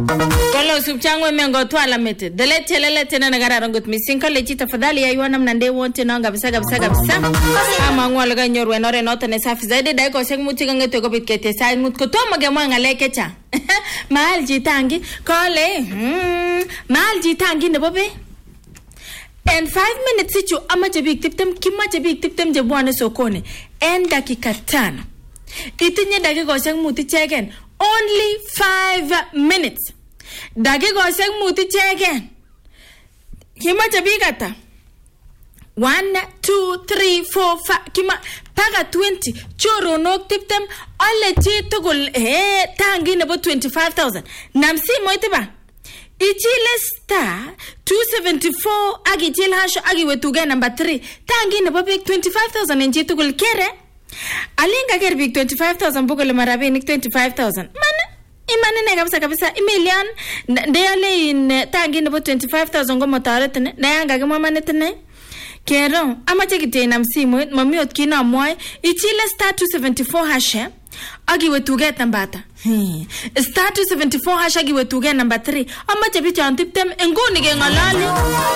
Kolo subchangwe mengo twala mete. Dele chelele tena nagararon gut missing kole chita fadhali ya yuana mnande wonte nanga bisa. Ama ngwala ga nyorwe nore nota ne safi zaidi dai ko sek muti gange to ko bitkete sai mut ko to mage mwanga lekecha. Mal jitangi kole mal jitangi ne bobe. And 5 minutes sichu amache big tiptem kimache big tiptem je bwana sokoni. En dakika 5. Itinye dakika sek muti chegen. Only 5 minutes. Dakika sek muti chegen. Kimache big ata. 1, 2, 3, 4, 5. Kima paga 20. Choro nok tiptem. Ole chi tugul. Tangi nebo 25,000. Namsi moitiba. Ichile star 274 agi chil hash agi wetuga number 3 tangi nebo big 25,000 enji tugul kere alinga ker big 25,000 bugole marabini 25,000 mana imane ne kabisa imilian ndeyale in tangi nebo 25,000 go motaret ne nayanga ke mama netne kero amache kitena msimu mami otkina moy ichile star 274 hash agi wetuga tambata star 274 hash agi wetuga number 3 amache bicha antiptem ngoni ke ngalali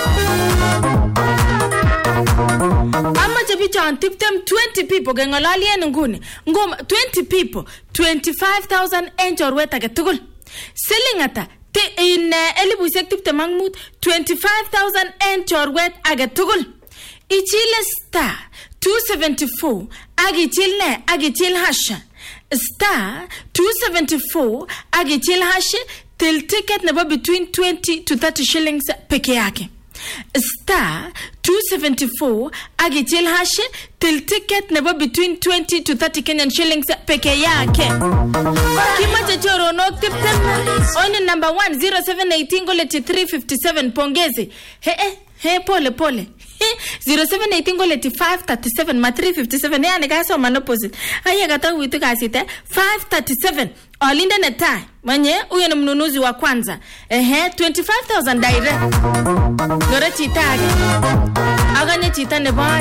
amache bicha antiptem 20 people ke ngalali en ngoni ngoma 20 people 25,000 enjor weta ke tugul selingata te in elibu sektiptem angmut 25,000 enjor wet age tugul ichile star 274 agi chil hash star 274 agi chil hash till ticket nebo between 20 to 30 shillings peke yake. Star 274 agi chil hash till ticket nebo between 20 to 30 Kenyan shillings peke yake. Kimache choro no tiptem on number 1 0718 goleti 357 pongezi. Pole 0718 goleti 537 ma 357 yani kaso manopposite aya gata witu kasite 537 olinda netai manye uye ni mnunuzi wa kwanza 25,000 direct ngore chitage aganye chitane boy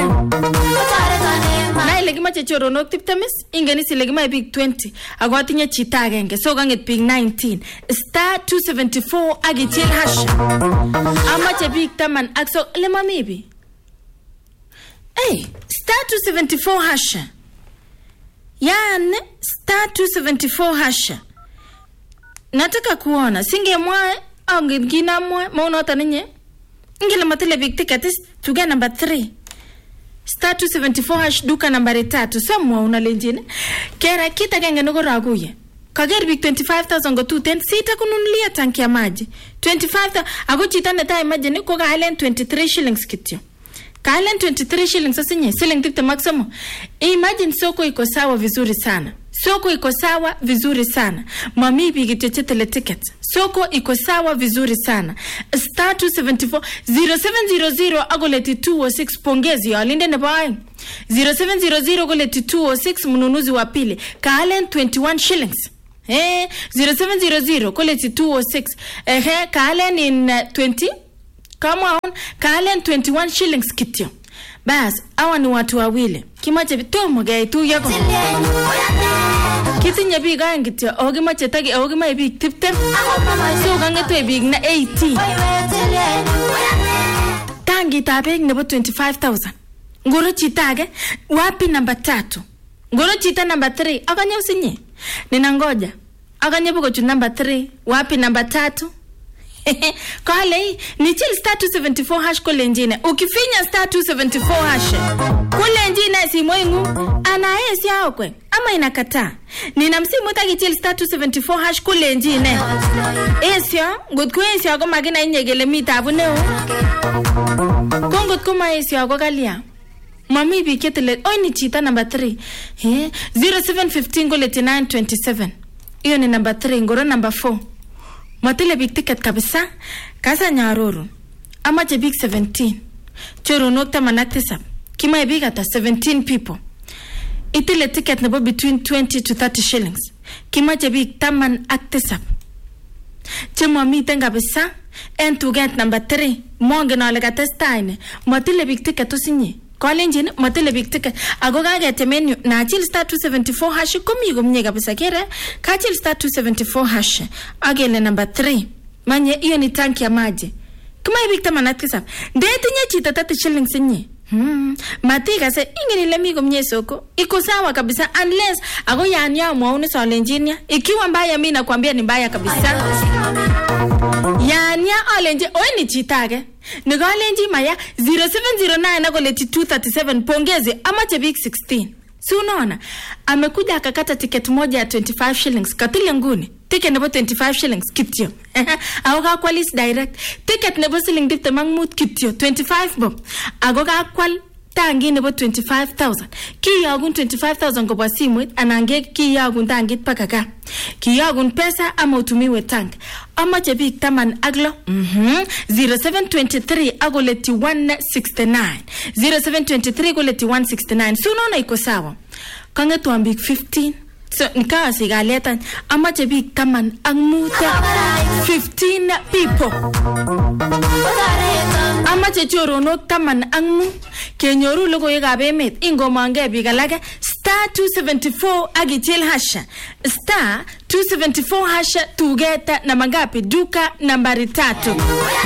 na ile gima chechoro no tiptemis ingeni sile gima big 20 agotinye chitage nge so ganget big 19 star 274 agichil hash amache big taman akso le mamibi star 274 hash. Yani star 274 hash. Nataka kuona singe mwa au ngina mwa mauna otaninye. Ngile matele big ticket tuga number 3. Star 274 hash duka number 3. Samwa unalenjine. Kera kita genge nuko raguye. Kageri big 25,000 go 210 sita kununulia tanki ya maji. 25,000 ago chitane ta imagine kwa Highland 23 shillings kityo. Kalen 23 shillings sasa nye selling tip maximum. Imagine soko iko sawa vizuri sana. Soko iko sawa vizuri sana. Mami bigitete ticket. Soko iko sawa vizuri sana. Star 274 0700 agoleti 206 pongezi alinde ne boy. 0700 agoleti 206 mnunuzi wa pili. Kalen 21 shillings. 0700 agoleti 206. Kalen in 20 Come on, Kalen 21 shillings kityo. Bas, awa ni watu wawili. Kimache to mge tu yako. Kitinye big angityo, ogi mache tagi, ogi mai big tiptem. So gange to big na 80. Tangi tabeg nebo 25,000. Ngoro chitage, wapi number 3. Ngoro chita number 3, akanya usinye. Ninangoja. Akanya buko chu number 3, wapi number 3. Kale ni chill star 274 hash kule njine. Ukifinya star 274 hash kule njine si moingu ana esi yao kwe ama inakataa. Nina msimu taki chill star 274 hash kule njine. Esi ya ngud kwe esi yako magina inyegele mita abuneo kongud kuma esi yako kalia mami biketele. Oy ni chita number 3 0715 kule 927. Iyo ni number 3 ngoro number 4 Matile big ticket kabisa. Kasa nyaroro. Amache big 17. Choro nokta manaktisap. Kima big ata 17 people. Itile ticket nebo between 20 to 30 shillings. Kima big taman aktisap. Chemo miten kabisa. And to get number 3. Monge na lega testaine. Matile big ticket usinye. Kolenjin matele big ticket ago kagetemen na chil star 274 hash komi komnye kabisa kere ka chil star 274 hash agele number 3 manye hiyo ni tanki ya maji kama big tamanat kisap ndetinye chita 30 shillings nye matika se ingeni lemi komnye soko iko sawa kabisa unless ago yanya mwaone so lenjinia ikiwa mbaya mimi nakwambia ni mbaya kabisa yanya olenje oni chitage nikolenji maya 0709 akoleti 237 pongezi amache big 16 si unaona amekuja akakata ticket moja ya 25 shillings katile nguni ticket nebo 25 shillings kityo au ka kwalis direct ticket nebo siling dipte mangmut kityo 25 bob ago ka kwal tangi nebo 25,000 kiyagun 25,000 kobwa simwet anange kiyagun tangit pakaka kiyagun pesa ama utumiwe tank amache big taman aglo 0723 agoleti 169 0723 agoleti 169 so unaona iko sawa kangetu big 15 so nikawa sigaletan amache big taman angmuta 15 people amache choronok taman angmu kenyoru logoiwekab emet ingomange biik alake star 274 agichil hasha star 274 hasha tugeta na mangapi duka nambari 3